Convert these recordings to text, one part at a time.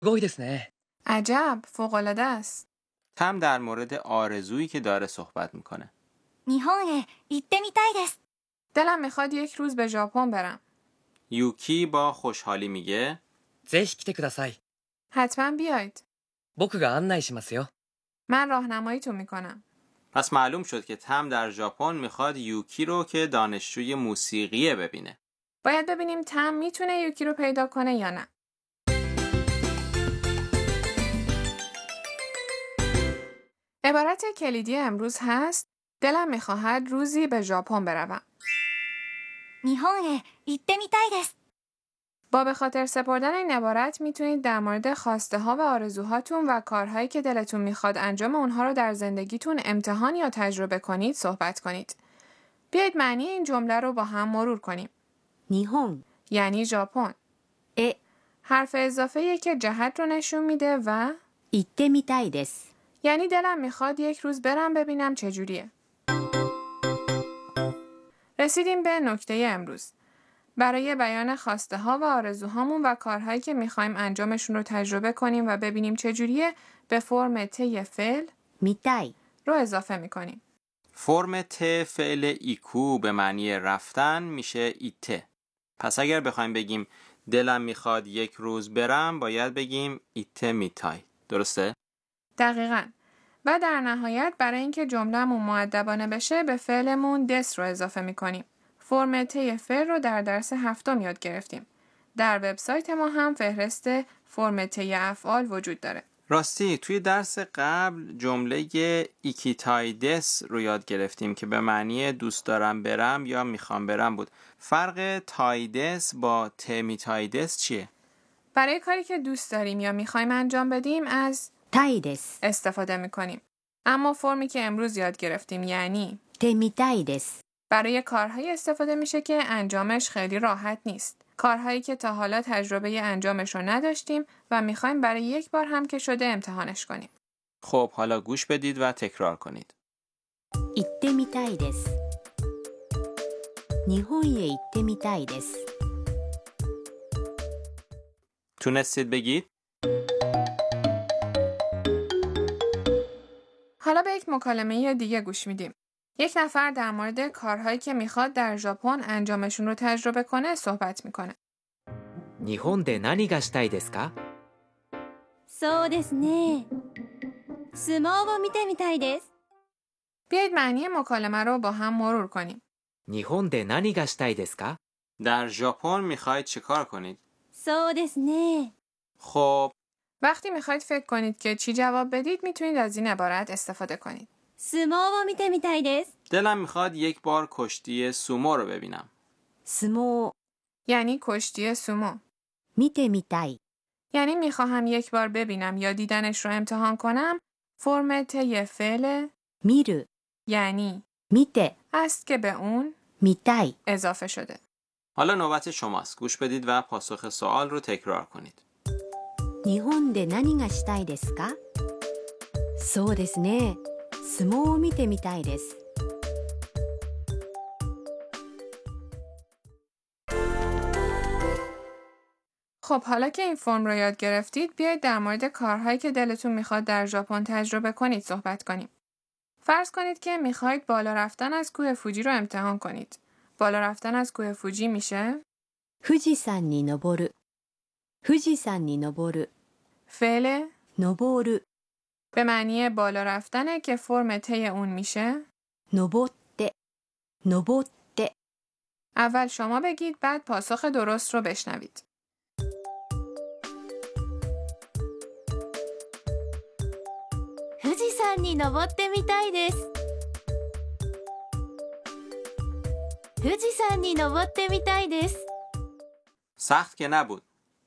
ごいですね。 عجب، فوق‌العاده است. تم در مورد آرزویی که داره صحبت میکنه. 日本へ行ってみたいです。 دلم میخواد یک روز به ژاپن برم. یوکی با خوشحالی میگه ぜひ来てください。 حتما بیاید. 僕が案内しますよ。 من راهنماییتون میکنم. پس معلوم شد که تم در ژاپن میخواد یوکی رو که دانشجوی موسیقیه ببینه. باید ببینیم تم میتونه یوکی رو پیدا کنه یا نه. عبارت کلیدی امروز هست دلم میخواهد روزی به ژاپن بروم. 日本へ行ってみたいです。 با به خاطر سپردن این عبارت میتونید در مورد خواسته ها و آرزوهاتون و کارهایی که دلتون میخواد انجام اونها رو در زندگیتون امتحان یا تجربه کنید صحبت کنید. بیایید معنی این جمله رو با هم مرور کنیم. 日本 یعنی ژاپن. へ حرف اضافه‌ایه که جهت رو نشون میده و 行ってみたいです。 یعنی دلم میخواد یک روز برم ببینم چجوریه. رسیدیم به نکته امروز. برای بیان خواسته ها و آرزوهامون و کارهایی که میخوایم انجامشون رو تجربه کنیم و ببینیم چجوریه به فرم ت فعل 見たい رو اضافه میکنیم. فرم ت فعل ایکو به معنی رفتن میشه ایته. پس اگر بخوایم بگیم دلم میخواد یک روز برم باید بگیم ایته میتای. درسته؟ دقیقاً. و در نهایت برای اینکه جمله‌مون مؤدبانه بشه به فعلمون دس رو اضافه میکنیم. فرم ت فعل رو در درس هفتم یاد گرفتیم. در وبسایت ما هم فهرست فرم ت افعال وجود داره. راستی توی درس قبل جمله ایکیتایدس رو یاد گرفتیم که به معنی دوست دارم برم یا میخوام برم بود. فرق تایدس با تمیتایدس چیه؟ برای کاری که دوست داریم یا میخوایم انجام بدیم از たいです استفاده میکنیم. اما فرمی که امروز یاد گرفتیم یعنی てみたいです برای کارهایی استفاده میشه که انجامش خیلی راحت نیست. کارهایی که تا حالا تجربه انجامش رو نداشتیم و میخوایم برای یک بار هم که شده امتحانش کنیم. خب حالا گوش بدید و تکرار کنید. 行ってみたいです日本へ行ってみたいです تونستید بگید؟ حالا به یک مکالمه دیگه گوش میدیم. یک نفر در مورد کارهایی که میخواد در ژاپن انجامشون رو تجربه کنه صحبت میکنه. 日本で何がしたいですか？ そうですね。相撲を見てみたいです。 بیایید معنی مکالمه رو با هم مرور کنیم. 日本で何がしたいですか？ در ژاپن میخواید چه کار کنید؟ そうですね。 خب وقتی میخواید فکر کنید که چی جواب بدید میتونید از این عبارت استفاده کنید. 相撲を見てみたいです。 دلم میخواد یک بار کشتی سومو رو ببینم. 相撲 یعنی کشتی سومو. 見てみたい یعنی میخواهم یک بار ببینم یا دیدنش رو امتحان کنم. فرم ت فعل 見る یعنی 見て است که به اون みたい اضافه شده. حالا نوبت شماست. گوش بدید و پاسخ سوال رو تکرار کنید. 日本で何がしたいですかそうですね相撲を見てみたいです خب حالا که این فرم رو یاد گرفتید بیایید در مورد کارهایی که دلتون میخواد در ژاپن تجربه کنید صحبت کنیم. فرض کنید که میخواید بالا رفتن از کوه فوجی رو امتحان کنید. بالا رفتن از کوه فوجی میشه 富士山に登る富士山に登る فعل 登る به معنی بالا رفتنه که فرم ت اون میشه 登って登って اول شما بگید بعد پاسخ درست رو بشنوید. 富士山に登ってみたいです。富士山に登ってみたいです。 سخت که نبود.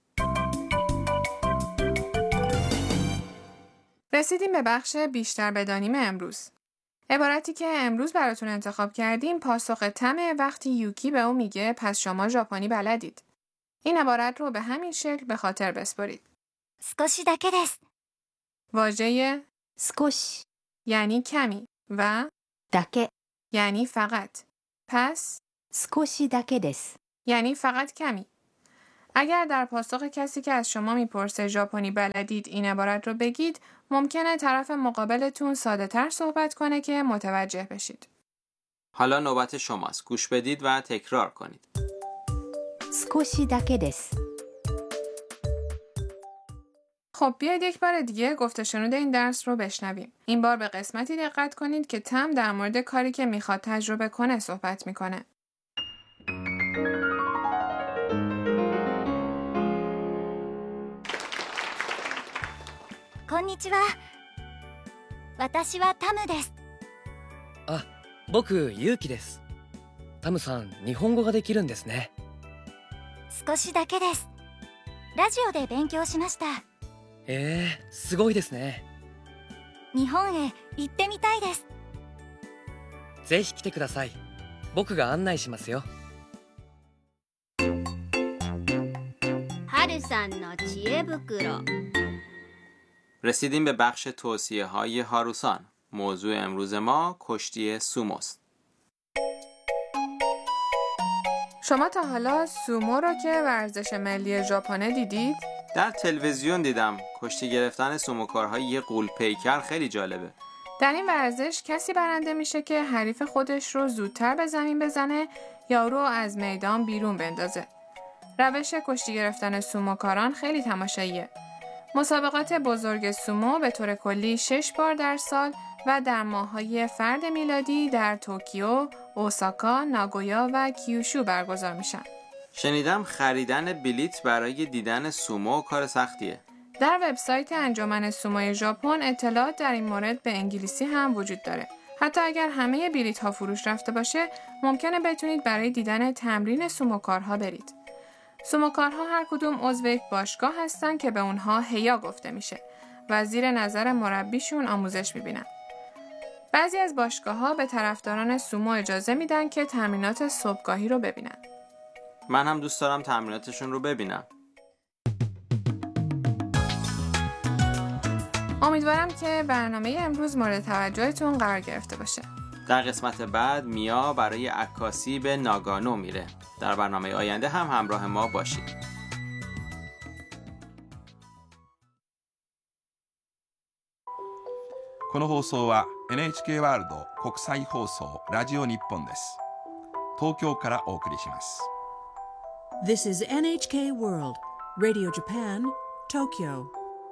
رسیدیم به بخش بیشتر بدانیم امروز. عبارتی که امروز براتون انتخاب کردیم پاسخ تمه وقتی یوکی به اون میگه پس شما ژاپنی بلدید. این عبارت رو به همین شکل به خاطر بسپارید. 少しだけです。 واژه 少し یعنی کمی و だけ یعنی فقط. پس 少しだけです یعنی فقط کمی. اگر در پاسخ کسی که از شما میپرسه ژاپنی بلدید این عبارت رو بگید، ممکنه طرف مقابلتون ساده تر صحبت کنه که متوجه بشید. حالا نوبت شماست. گوش بدید و تکرار کنید. 少しだけです。 خب بیاید یک بار دیگه گفت و شنود این درس رو بشنویم. این بار به قسمتی دقت کنید که تم در مورد کاری که میخواد تجربه کنه صحبت میکنه. こんにちは。私はタムです。 あ、僕、ゆうきです。タムさん、日本語ができるんですね。 少しだけです。ラジオで勉強しました。 すごいですね。 日本へ行ってみたいです。 ぜひ来てください。僕が案内しますよ。 はるさんの知恵袋。 رسیدیم به بخش توصیه های هاروسان. موضوع امروز ما کشتی سوموست. شما تا حالا سومو رو که ورزش ملی ژاپن دیدید؟ در تلویزیون دیدم. کشتی گرفتن سوموکارهای یه غول پیکر خیلی جالبه. در این ورزش کسی برنده میشه که حریف خودش رو زودتر به زمین بزنه یا رو از میدان بیرون بندازه. روش کشتی گرفتن سوموکاران خیلی تماشاییه. مسابقات بزرگ سومو به طور کلی 6 بار در سال و در ماه‌های فرد میلادی در توکیو، اوساکا، ناگویا و کیوشو برگزار میشن. شنیدم خریدن بلیت برای دیدن سومو کار سختیه. در وبسایت انجمن سوموی ژاپن اطلاعات در این مورد به انگلیسی هم وجود داره. حتی اگر همه بلیط‌ها فروش رفته باشه، ممکنه بتونید برای دیدن تمرین سوموکارها برید. سوموکارها هر کدوم عضو یک باشگاه هستن که به اونها هیا گفته میشه و زیر نظر مربیشون آموزش میبینن. بعضی از باشگاه‌ها به طرفداران سومو اجازه میدن که تمرینات صبحگاهی رو ببینن. من هم دوست دارم تمریناتشون رو ببینم. امیدوارم که برنامه امروز مورد توجهتون قرار گرفته باشه. در قسمت بعد میا برای عکاسی به ناگانو میره. در برنامه آینده هم همراه ما باشید. この放送は NHK ワールド国際放送ラジオ日本です。東京からお送りします。 This is NHK World, Radio Japan, Tokyo.